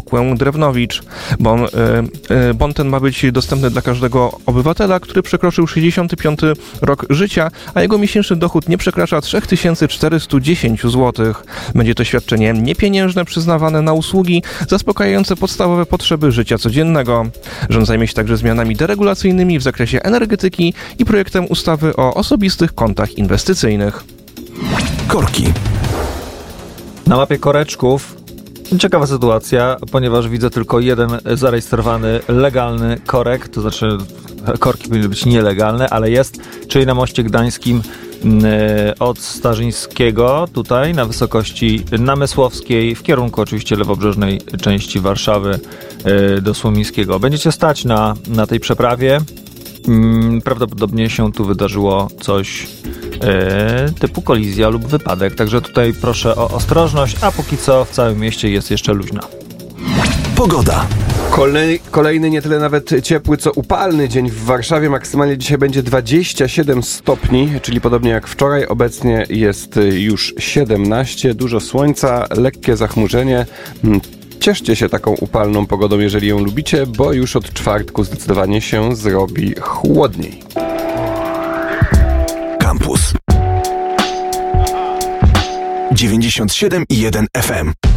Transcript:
Kłę Drewnowicz. Bon ten ma być dostępny dla każdego obywatela, który przekroczył 65 rok życia, a jego miesięczny dochód nie przekracza 3410 zł. Będzie to świadczenie niepieniężne przyznawane na usługi zaspokajające podstawowe potrzeby życia codziennego. Rząd zajmie się także zmianami deregulacyjnymi w zakresie energetyki i projektem ustawy o osobistych kontach inwestycyjnych. Korki. Na mapie koreczków ciekawa sytuacja, ponieważ widzę tylko jeden zarejestrowany legalny korek, to znaczy korki powinny być nielegalne, ale jest, czyli na moście gdańskim od Starzyńskiego, tutaj na wysokości Namysłowskiej, w kierunku oczywiście lewobrzeżnej części Warszawy do Słomińskiego. Będziecie stać na tej przeprawie. Prawdopodobnie się tu wydarzyło coś typu kolizja lub wypadek, także tutaj proszę o ostrożność, a póki co w całym mieście jest jeszcze luźno. Pogoda. Kolejny nie tyle nawet ciepły, co upalny dzień w Warszawie. Maksymalnie dzisiaj będzie 27 stopni, czyli podobnie jak wczoraj. Obecnie jest już 17. Dużo słońca, lekkie zachmurzenie. Cieszcie się taką upalną pogodą, jeżeli ją lubicie, bo już od czwartku zdecydowanie się zrobi chłodniej. Campus 97,1 FM.